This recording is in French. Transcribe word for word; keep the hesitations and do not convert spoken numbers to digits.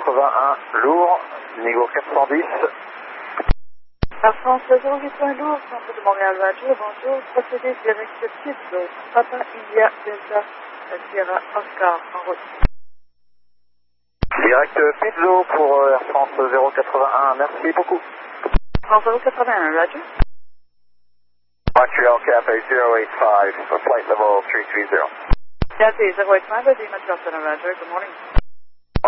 quatre-vingt-un, lourd, niveau quatre cent dix. Air France zéro huit point lourd, centre de Montréal Radio, bonjour, procédez direct Pizzo, Papa India Delta Sierra Oscar, en route. Direct Pizzo pour euh, Air France zéro quatre-vingt-un, merci beaucoup. France zéro quatre-vingt-un, Radio. Montreal Cafe zero eight five, for flight level three three zero. Cathay zero eight five, Lima Delta, Roger, good morning.